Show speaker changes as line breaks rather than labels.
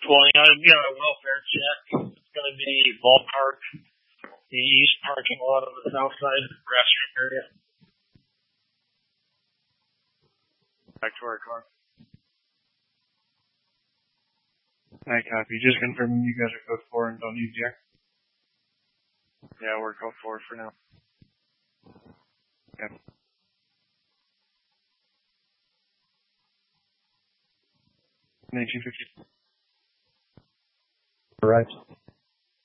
Well, you know, it'd be on a welfare check. It's going to be ballpark, the east parking lot of the south side restroom area. Back to our car.
I copy. Just confirming you guys are code 4 and don't need GR.
Yeah, we're code 4 for now.
Okay. $19.50.
Right.